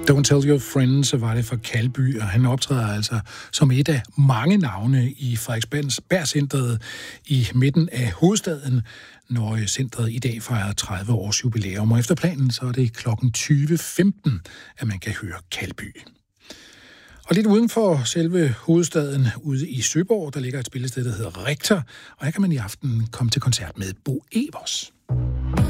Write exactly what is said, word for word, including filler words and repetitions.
Don't Tell Your Friends var det fra Kalby, og han optræder altså som et af mange navne i Frederiksberg-centret i midten af hovedstaden, når centret i dag fejrer tredive års jubilæum. Og efter planen så er det klokken tyve femten, at man kan høre Kalby. Og lidt uden for selve hovedstaden, ude i Søborg, der ligger et spillested, der hedder Rektor, og her kan man i aften komme til koncert med Bo Evers.